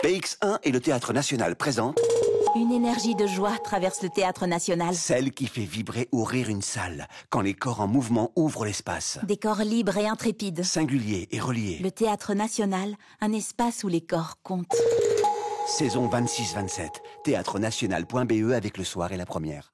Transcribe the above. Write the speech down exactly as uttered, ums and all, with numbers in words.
B X un et le Théâtre National présentent Une énergie de joie traverse le Théâtre National. celle qui fait vibrer ou rire une salle, quand les corps en mouvement ouvrent l'espace. Des corps libres et intrépides. Singuliers et reliés. Le Théâtre National, un espace où les corps comptent. Saison vingt-six vingt-sept. théâtre national point b e avec le soir et la première.